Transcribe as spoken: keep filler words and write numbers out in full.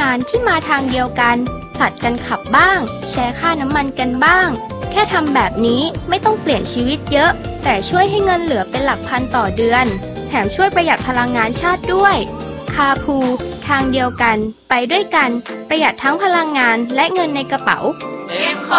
านที่มาทางเดียวกันผลัดกันขับบ้างแชร์ค่าน้ำมันกันบ้างแค่ทำแบบนี้ไม่ต้องเปลี่ยนชีวิตเยอะแต่ช่วยให้เงินเหลือเป็นหลักพันต่อเดือนแถมช่วยประหยัดพลังงานชาติด้วยคาร์พูลทางเดียวกันไปด้วยกันประหยัดทั้งพลังงานและเงินในกระเป๋า